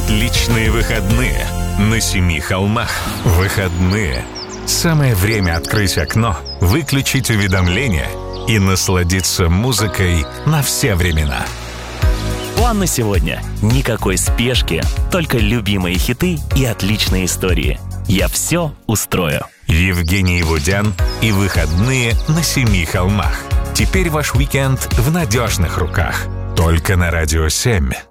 Отличные выходные на Семи холмах. Выходные. Самое время открыть окно, выключить уведомления и насладиться музыкой на все времена. План на сегодня. Никакой спешки, только любимые хиты и отличные истории. Я все устрою. Евгений Вудян и выходные на Семи холмах. Теперь ваш уикенд в надежных руках. Только на Радио 7.